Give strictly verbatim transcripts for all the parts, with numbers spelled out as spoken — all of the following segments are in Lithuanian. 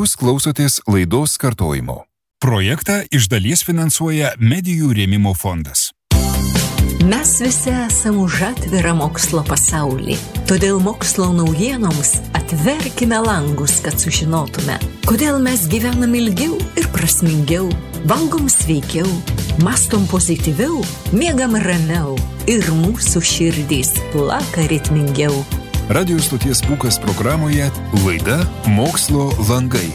Jūs klausotės laidos kartojimo. Projektą iš dalies finansuoja Medijų rėmimo fondas. Mes visi esame už atvirą mokslo pasaulį. Todėl mokslo naujienoms atverkime langus, kad sužinotume, kodėl mes gyvenam ilgiau ir prasmingiau, valgom sveikiau, mastom pozityviau, miegam ramiau ir mūsų širdys plaka ritmingiau. Radio stoties Pūkas programoje laida Mokslo langai.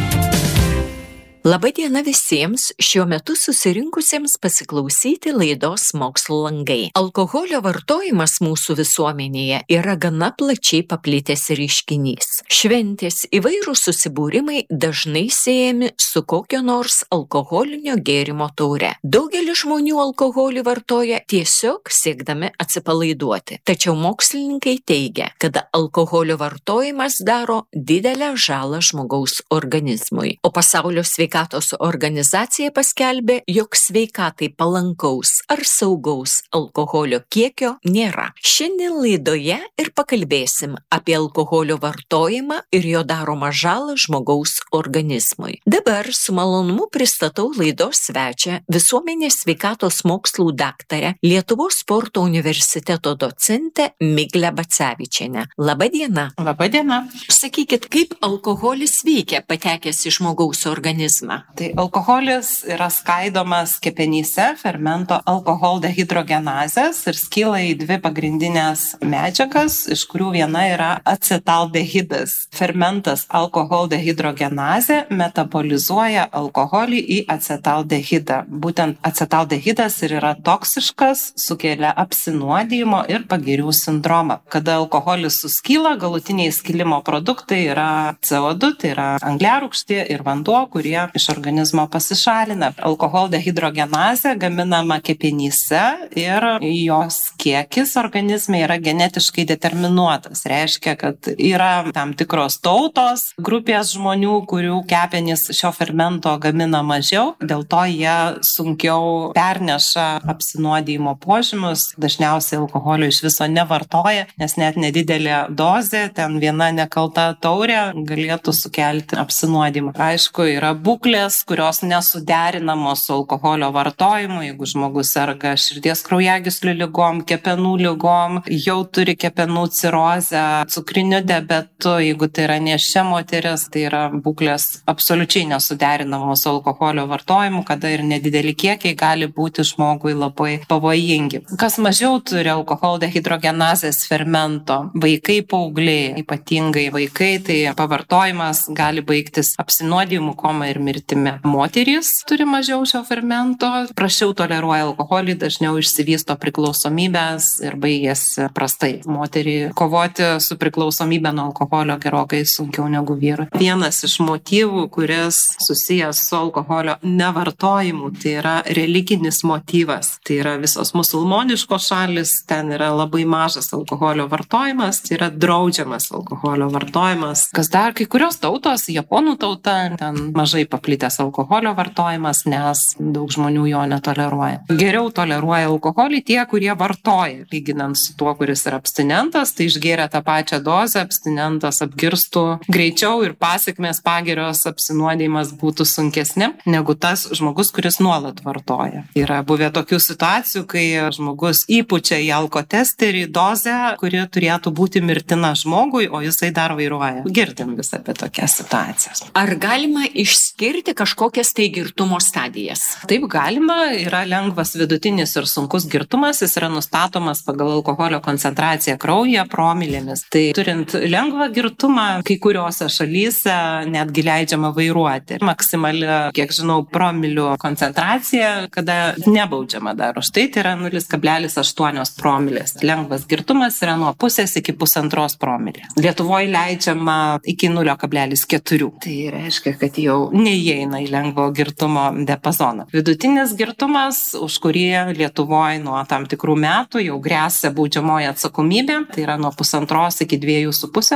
Labadiena visiems šiuo metu susirinkusiems pasiklausyti laidos Mokslo langai. Alkoholio vartojimas mūsų visuomenėje yra gana plačiai paplitęs reiškinys. Šventės įvairūs susibūrimai dažnai siejami su kokio nors alkoholinio gėrimo taure. Daugelis žmonių alkoholį vartoja tiesiog siekdami atsipalaiduoti. Tačiau mokslininkai teigia, kad alkoholio vartojimas daro didelę žalą žmogaus organizmui. O pasaulio sveikatos Sveikatos organizacija paskelbė, jog sveikatai palankaus ar saugaus alkoholio kiekio nėra. Šiandien laidoje ir pakalbėsim apie alkoholio vartojimą ir jo daromą žalą žmogaus organizmui. Dabar su malonumu pristatau laidos svečią, visuomenės sveikatos mokslų daktarę, Lietuvos sporto universiteto docentę Miglę Bacevičienę. Labadiena. Labadiena. Sakykit, kaip alkoholis veikia patekęs į žmogaus organizmą? Tai alkoholis yra skaidomas kepenyse fermento alkoholdehidrogenazės ir skyla į dvi pagrindinės medžiagas, iš kurių viena yra acetaldehidas. Fermentas alkoholdehidrogenazė metabolizuoja alkoholį į acetaldehidą. Būtent acetaldehidas ir yra toksiškas, sukelia apsinuodijimo ir pagirių sindromą. Kada alkoholis suskyla, galutiniai skilimo produktai yra C O du, tai yra angliarūgštė ir vanduo, kurie iš organizmo pasišalina. Alkoholdehidrogenazė gaminama kepenyse ir jos kiekis organizme yra genetiškai determinuotas. Reiškia, kad yra tam tikros tautos, grupės žmonių, kurių kepenys šio fermento gamina mažiau, dėl to jie sunkiau perneša apsinuodijimo požymius. Dažniausiai alkoholio iš viso nevartoja, nes net nedidelė dozė, ten viena nekalta taurė galėtų sukelti apsinuodijimą. Aišku, yra būklės, kurios nesuderinamos su alkoholio vartojimu. Jeigu žmogus serga širdies kraujagyslių ligom, kepenų ligom, jau turi kepenų cirozę, cukriniu diabetu, jeigu tai yra nėščia moteris, tai yra būklės absoliučiai nesuderinamos su alkoholio vartojimu, kada ir nedideli kiekiai gali būti žmogui labai pavojingi. Kas mažiau turi alkoholdehidrogenazės fermento? Vaikai, paaugliai, ypatingai vaikai, tai pavartojimas gali baigtis apsinuodijimu, koma ir mirtimi. Moterys turi mažiau šio fermento, prašiau toleruoja alkoholį, dažniau išsivysto priklausomybės ir baigėsi prastai. Moterį kovoti su priklausomybė nuo alkoholio gerokai sunkiau negu vyrui. Vienas iš motyvų, kuris susijęs su alkoholio nevartojimu, tai yra religinis motyvas. Tai yra visos musulmoniškos šalis, ten yra labai mažas alkoholio vartojimas, tai yra draudžiamas alkoholio vartojimas. Kas dar, kai kurios tautos, japonų tauta, ten mažai paplitęs alkoholio vartojimas, nes daug žmonių jo netoleruoja. Geriau toleruoja alkoholį tie, kurie vartoja. Lyginant su tuo, kuris yra abstinentas, tai išgėrė tą pačią dozę, abstinentas apgirstų greičiau ir pasekmės pagirios apsinuodijimas būtų sunkesni negu tas žmogus, kuris nuolat vartoja. Yra buvę tokių situacijų, kai žmogus įpučia į alkotesterį dozę, kuri turėtų būti mirtina žmogui, o jisai dar vairuoja. Girdim vis apie tokias situacijas. Ar galima išskirti kažkokias tai girtumo stadijas? Taip galima, yra lengvas, vidutinis ir sunkus girtumas, jis yra nustatomas pagal alkoholio koncentraciją kraujyje promilėmis. Tai turint lengvą girtumą, kai kuriuose šalyse netgi leidžiama vairuoti. Maksimali, kiek žinau, promilių koncentracija, kada nebaudžiama dar už tai, tai yra nulis kablelis aštuoni promilės. Lengvas girtumas yra nuo pusės iki pusantros promilės. Lietuvoje leidžiama iki nulio kablelis keturi. Tai reiškia, kad jau neįeina į lengvo girtumo diapazoną. Vidutinis girtumas, už kurį Lietuvoje nuo tam tikrų metų jau gresia baudžiamoji atsakomybė, tai yra nuo pusantros iki dviejų su pusė promilės.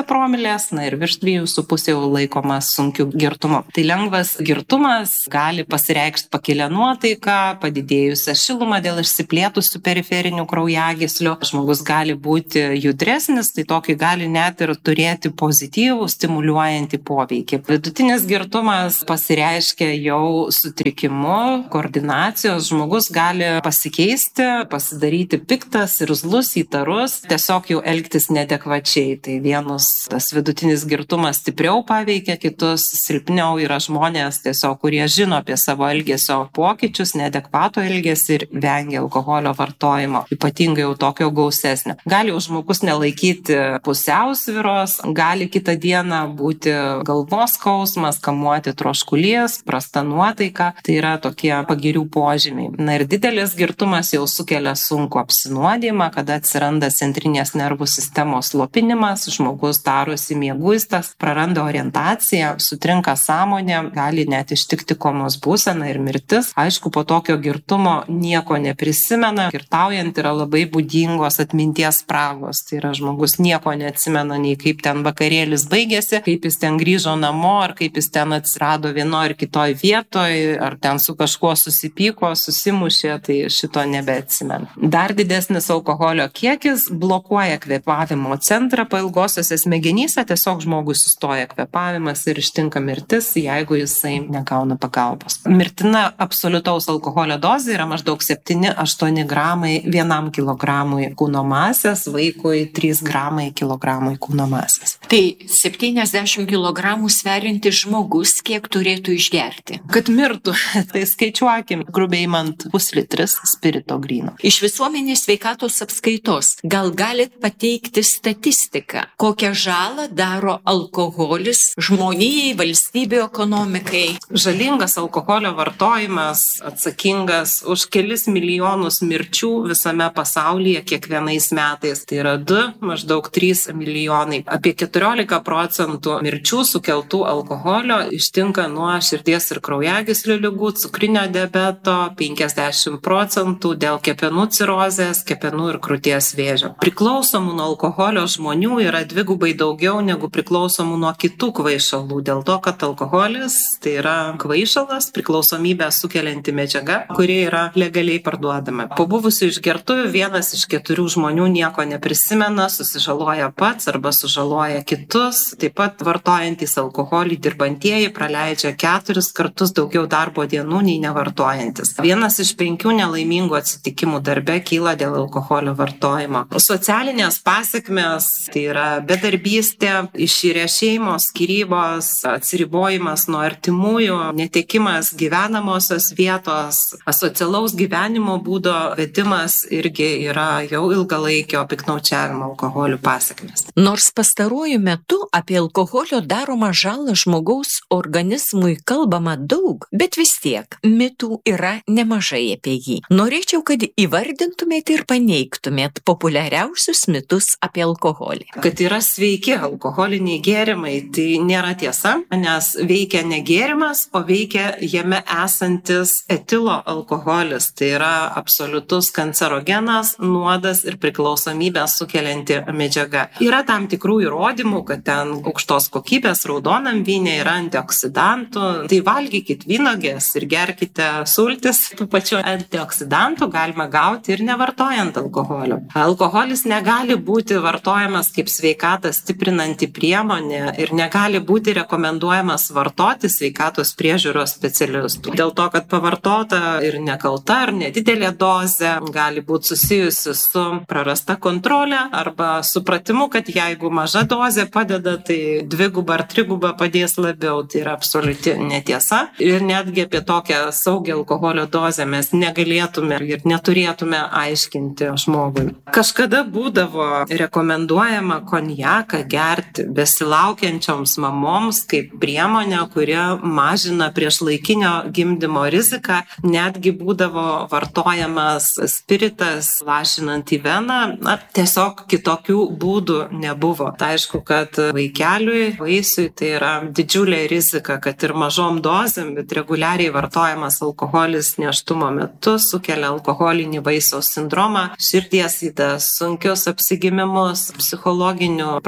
didelės, na ir virš dviejų su pusė jau laikomas sunkiu girtumu. Tai lengvas girtumas gali pasireikšti pakilę nuotaiką, padidėjusią šilumą dėl išsiplėtusių periferinių kraujagyslių. Žmogus gali būti judresnis, tai tokį gali net ir turėti pozityvų, stimuliuojantį poveikį. Vidutinis girtumas pasireiškia jau sutrikimu, koordinacijos. Žmogus gali pasikeisti, pasidaryti piktas, irzlus, įtarus, tiesiog jau elgtis neadekvačiai. Tai vienus tas vidutinis girtumas stipriau paveikia, kitus silpniau. Yra žmonės tiesiog, kurie žino apie savo elgesio pokyčius, neadekvato elgesį ir vengia alkoholio vartojimo, ypatingai jau tokio gausesnio. Gali jau žmogus nelaikyti pusiausvyros, gali kitą dieną būti galvos skausmas, kamuoti troškulys, prasta nuotaika. Tai yra tokie pagirių požymiai. Na ir didelis girtumas jau sukelia sunkų apsinuodijimą, kada atsiranda centrinės nervų sistemos slopinimas, žmogus darosi mieguistas, praranda orientaciją, sutrinka sąmonė, gali net ištikti komos būsena ir mirtis. Aišku, po tokio girtumo nieko neprisimena. Girtaujant yra labai būdingos atminties spragos. Tai yra žmogus nieko neatsimena, nei kaip ten vakarėlis baigėsi, kaip jis ten grįžo namo, ar kaip jis ten atsirado vienoje ar kitoje vietoje, ar ten su kažkuo susipyko, susimušė, tai šito nebeatsimena. Dar didesnis alkoholio kiekis blokuoja kvėpavimo centrą pailgosiuose smegenyse, tiesiog žmogus sustoja kvėpavimas ir ištinka mirtis, jeigu jisai negauna pagalbos. Mirtina absoliutaus alkoholio dozė yra maždaug septyni aštuoni gramai vienam kilogramui kūno masės, vaikui trys gramai kilogramui kūno masės. Tai septyniasdešimt kilogramų sveriantis žmogus kiek turėtų išgerti? Kad mirtų, tai skaičiuokim, grubiai imant puslitris spirito gryno. Iš visuomenės sveikatos apskaitos gal galit pateikti statistiką, kokią žalą daro alkoholis žmonijai, valstybė, ekonomikai? Žalingas alkoholio vartojimas atsakingas už kelis milijonus mirčių visame pasaulyje kiekvienais metais. Tai yra du, maždaug trys milijonai. Apie keturiolika procentų mirčių sukeltų alkoholio ištinka nuo širdies ir kraujagyslių ligų, cukrinio diabeto, penkiasdešimt procentų dėl kepenų cirozės, kepenų ir krūties vėžio. Priklausomų nuo alkoholio žmonių yra dvigubai daugiau negu priklausomų nuo kitų kvaišalų, dėl to, kad alkoholis tai yra kvaišalas, priklausomybę sukelianti medžiaga, kuri yra legaliai parduodama. Po buvusių išgertuvių vienas iš keturių žmonių nieko neprisimena, susižaloja pats arba sužaloja kitus. Taip pat vartojantys alkoholį dirbantieji praleidžia keturis kartus daugiau darbo dienų nei nevartojantis. Vienas iš penkių nelaimingų atsitikimų darbe kyla dėl alkoholio vartojimo. Socialinės pasekmės tai yra bedarbystė, iširė šeimos, skyrybos, atsiribojimas nuo artimųjų, netekimas gyvenamosios vietos, asocialaus gyvenimo būdo vedimas irgi yra jau ilgalaikio piktnaudžiavimo alkoholiu pasekmės. Nors pastaruoju metu apie alkoholio daromą žalą žmogaus organizmui kalbama daug, bet vis tiek mitų yra nemažai apie jį. Norėčiau, kad įvardintumėt ir paneigtumėt populiariausius mitus apie alkoholį. Kad yra sveiki alkoholiniai gėrimai, tai nėra tiesa, nes veikia ne gėrimas, o veikia jame esantis etilo alkoholis. Tai yra absoliutus kancerogenas, nuodas ir priklausomybę sukelianti medžiaga. Yra tam tikrų įrodymų, kad ten aukštos kokybės raudonam vyne yra antioksidantų. Tai valgykit vynogės ir gerkite sultis. Tų pačių antioksidantų galima gauti ir nevartojant alkoholio. Alkoholis negali būti vartojamas kaip sveikatą stiprinanti priemonė ir negali būti rekomenduojamas vartoti sveikatos priežiūros specialistų. Dėl to, kad pavartota ir nekalta ar nedidelė dozė gali būti susijusi su prarasta kontrolė arba supratimu, kad jeigu maža dozė padeda, tai dviguba ar triguba padės labiau. Tai yra absoliuti netiesa. Ir netgi apie tokią saugią alkoholio dozę mes negalėtume ir neturėtume aiškinti žmogui. Kažkada būdavo rekomenduojama konjaką gerti besilaukiančioms mamoms kaip priemonę, kuri mažina priešlaikinio gimdymo riziką. Netgi būdavo vartojamas spiritas lašinant į veną. Na, tiesiog kitokių būdų nebuvo. Tai aišku, kad vaikeliui, vaisiui tai yra didžiulė rizika, kad ir mažom dozėm, bet reguliariai vartojamas alkoholis nėštumo metu sukelia alkoholinį vaisiaus sindromą, širdies ydas, sunkius apsigimimus, psichologinių problemų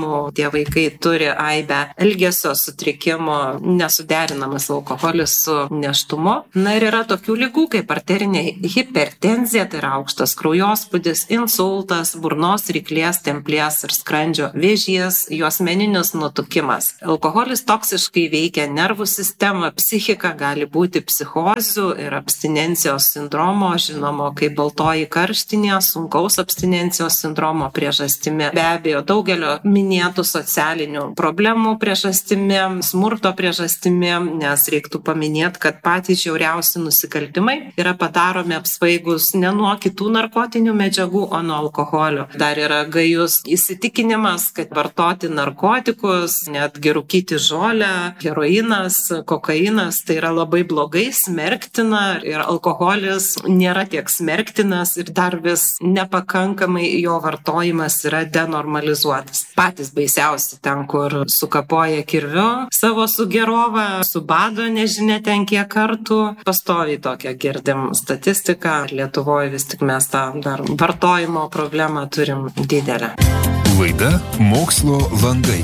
problemų, tie vaikai turi aibę elgesio sutrikimo, nesuderinamas alkoholis su nėštumu. Na ir yra tokių ligų kaip arterinė hipertenzija, tai yra aukštas kraujospūdis, insultas, burnos ryklės, templės ir skrandžio vėžys, juosmeninis nutukimas. Alkoholis toksiškai veikia nervų sistemą, psichiką, gali būti psichozių ir abstinencijos sindromo, žinomo kaip baltoji karštinė, sunkaus abstinencijos sindromo priežastimi, be abejo daugelio minėtų socialinių problemų priežastimi, smurto priežastimi, nes reiktų paminėti, kad patys žiauriausi nusikaltimai yra padaromi apsvaigus ne nuo kitų narkotinių medžiagų, o nuo alkoholio. Dar yra gajus įsitikinimas, kad vartoti narkotikus, netgi rūkyti žolę, heroinas, kokainas, tai yra labai blogai, smerktina ir alkoholis nėra tiek smerktinas ir dar vis nepakankamai jo vartojimas yra denormalizuotas. Patys baisiausi ten, kur sukapoja kirviu savo sugerovą, subado nežinia ten kiek kartų, pastoviai tokią girdim statistiką. Lietuvoje vis tik mes tą dar vartojimo problemą turim didelę. Laida Mokslo langai.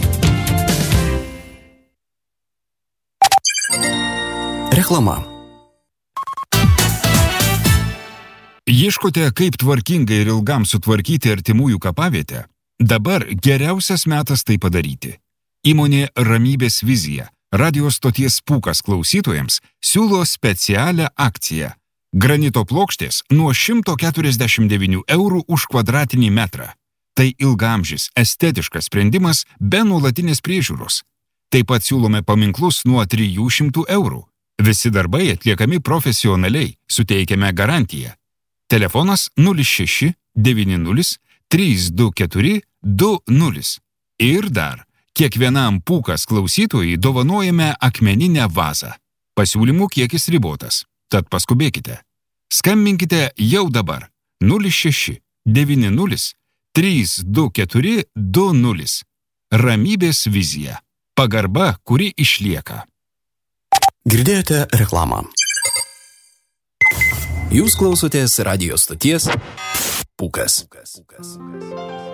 Reklama. Ieškote, kaip tvarkingai ir ilgam sutvarkyti artimųjų kapavietę? Dabar geriausias metas tai padaryti. Įmonė Ramybės vizija, radio stoties Pūkas klausytojams, siūlo specialią akciją. Granito plokštės nuo šimto keturiasdešimt devynių eurų už kvadratinį metrą. Tai ilgaamžis, estetiškas sprendimas be nuolatinės priežiūros. Taip pat siūlome paminklus nuo trijų šimtų eurų. Visi darbai atliekami profesionaliai, suteikiame garantiją. Telefonas nulis šeši devyni nulis trys du keturi du nulis. Ir dar, kiekvienam Pūkas klausytojui dovanojame akmeninę vazą. Pasiūlymų kiekis ribotas, tad paskubėkite. Skambinkite jau dabar nulis šeši devyni nulis trys du keturi du nulis. Ramybės vizija. Pagarba, kuri išlieka. Girdėjote reklamą. Jūs klausotės radio stoties Pūkas.